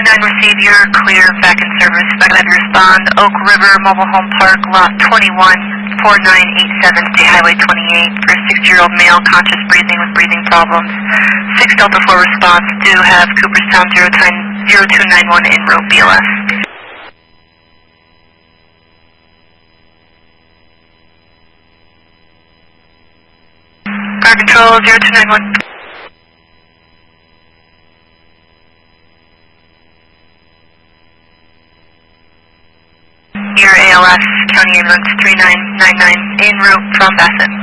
receive, you're clear, back in service. Back to respond. Oak River Mobile Home Park, lot 214987, State Highway 28, for a 60-year-old male, conscious breathing with breathing problems. 6 Delta 4 response, do have Cooperstown 0291 en route BLS. Car control 0291. Your ALS, County Ambulance 3999 en route from Bassett.